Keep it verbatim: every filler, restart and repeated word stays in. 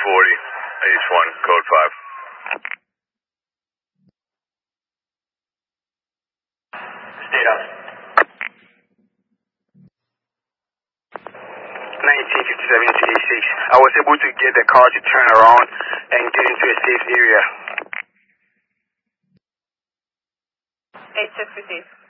forty, Ace one, code five. State House. nineteen fifty-seven to A six. I was able to get the car to turn around and get into a safe area. eight six fifty.